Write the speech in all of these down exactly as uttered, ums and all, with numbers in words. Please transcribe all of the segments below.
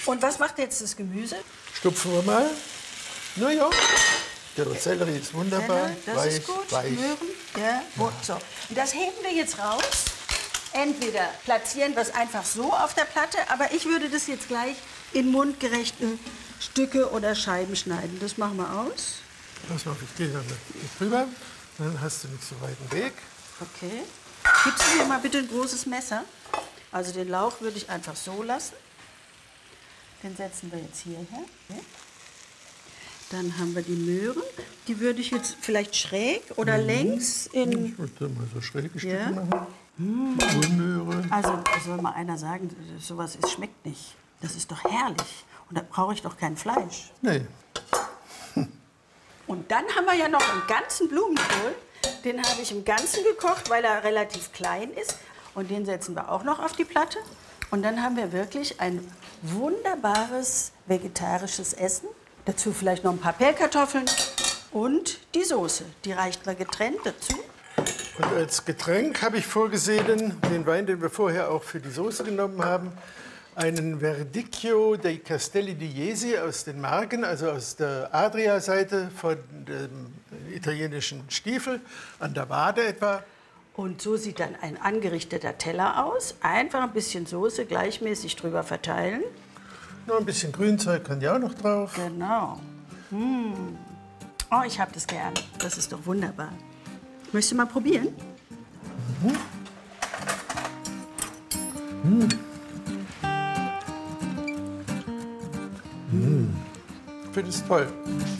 Und was macht jetzt das Gemüse? Stupfen wir mal. Na ja, der Sellerie ist wunderbar. Sellerie, das weich, ist gut. weich. Möhren. Ja, gut. So. Und das heben wir jetzt raus. Entweder platzieren wir es einfach so auf der Platte, aber ich würde das jetzt gleich in mundgerechte Stücke oder Scheiben schneiden. Das machen wir aus. Pass mal auf, ich gehe dann mit drüber. Dann hast du nicht so weiten Weg. Okay. Gibst du mir mal bitte ein großes Messer? Also den Lauch würde ich einfach so lassen. Den setzen wir jetzt hierher. Okay. Dann haben wir die Möhren. Die würde ich jetzt vielleicht schräg oder mhm. längs in... Ich würde mal so schräge Stücke ja. machen. Mmh. Möhre. Also soll mal einer sagen, sowas ist, schmeckt nicht. Das ist doch herrlich. Und da brauche ich doch kein Fleisch. Nee. Und dann haben wir ja noch einen ganzen Blumenkohl. Den habe ich im Ganzen gekocht, weil er relativ klein ist. Und den setzen wir auch noch auf die Platte. Und dann haben wir wirklich ein wunderbares vegetarisches Essen. Dazu vielleicht noch ein paar Pellkartoffeln und die Soße. Die reicht mal getrennt dazu. Und als Getränk habe ich vorgesehen, den Wein, den wir vorher auch für die Soße genommen haben, einen Verdicchio dei Castelli di Jesi aus den Marken, also aus der Adria-Seite von dem italienischen Stiefel, an der Wade etwa. Und so sieht dann ein angerichteter Teller aus. Einfach ein bisschen Soße gleichmäßig drüber verteilen. Noch ein bisschen Grünzeug kann ja auch noch drauf. Genau. Mmh. Oh, ich habe das gern. Das ist doch wunderbar. Möchtest du mal probieren? Mhm. Mhm. Mhm. Ich finde es toll.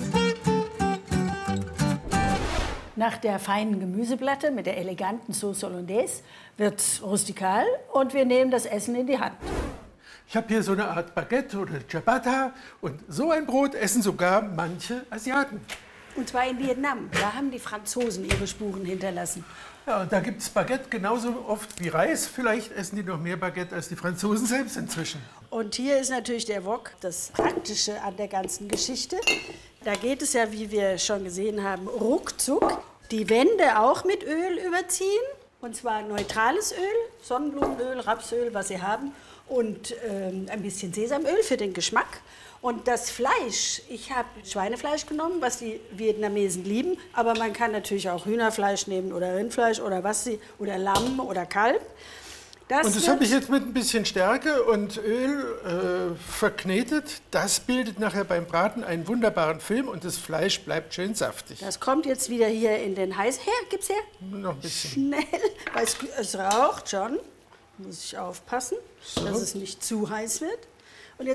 Nach der feinen Gemüseplatte mit der eleganten Sauce Hollandaise wird's rustikal und wir nehmen das Essen in die Hand. Ich habe hier so eine Art Baguette oder Ciabatta und so ein Brot essen sogar manche Asiaten. Und zwar in Vietnam. Da haben die Franzosen ihre Spuren hinterlassen. Ja, und da gibt es Baguette genauso oft wie Reis. Vielleicht essen die noch mehr Baguette als die Franzosen selbst inzwischen. Und hier ist natürlich der Wok, das Praktische an der ganzen Geschichte. Da geht es ja, wie wir schon gesehen haben, ruckzuck. Die Wände auch mit Öl überziehen. Und zwar neutrales Öl, Sonnenblumenöl, Rapsöl, was Sie haben. Und ähm, ein bisschen Sesamöl für den Geschmack. Und das Fleisch, ich habe Schweinefleisch genommen, was die Vietnamesen lieben. Aber man kann natürlich auch Hühnerfleisch nehmen oder Rindfleisch oder was sie, oder Lamm oder Kalb. Das und das habe ich jetzt mit ein bisschen Stärke und Öl äh, verknetet. Das bildet nachher beim Braten einen wunderbaren Film und das Fleisch bleibt schön saftig. Das kommt jetzt wieder hier in den heiß. Her, gib's her. Noch ein bisschen. Schnell, weil es, es raucht schon. Muss ich aufpassen, so, dass es nicht zu heiß wird.